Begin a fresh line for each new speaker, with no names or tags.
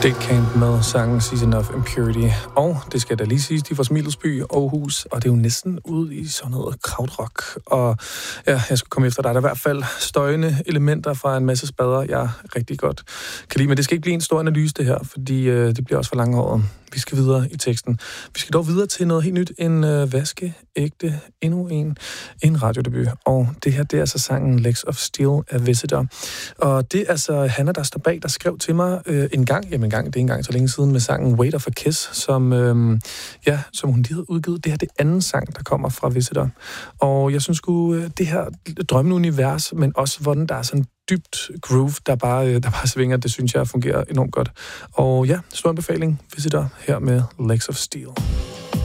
Date Camp med sangen Season of Impurity. Og det skal da lige siges, de er fra Smilesby, Aarhus, og det er jo næsten ude i sådan noget krautrock. Og ja, jeg skal komme efter dig. Der er i hvert fald støjende elementer fra en masse spader, jeg rigtig godt kan lide. Men det skal ikke blive en stor analyse, det her, fordi det bliver også for langhåret. Vi skal videre i teksten. Vi skal dog videre til noget helt nyt. En vaskeægte, endnu en radiodebut. Og det her, det er altså sangen Legs of Steel af Visitor. Og det er altså Hanna, der står bag, der skrev til mig det er ikke engang så længe siden, med sangen Wait of a Kiss, som hun lige havde udgivet. Det her, det er anden sang, der kommer fra Visitor. Og jeg synes sgu, det her drømmeunivers, men også hvordan der er sådan dybt groove, der bare svinger, det synes jeg fungerer enormt godt. Og ja, stor anbefaling, Visitor her med Legs of Steel.